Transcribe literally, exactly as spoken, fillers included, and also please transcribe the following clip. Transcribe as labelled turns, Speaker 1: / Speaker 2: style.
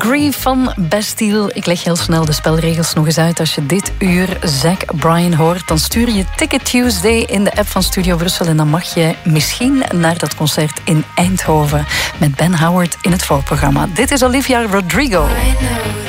Speaker 1: Grief van Bastille. Ik leg heel snel de spelregels nog eens uit. Als je dit uur Zac Bryan hoort, dan stuur je Ticket Tuesday in de app van Studio Brussel. En dan mag je misschien naar dat concert in Eindhoven met Ben Howard in het voorprogramma. Dit is Olivia Rodrigo.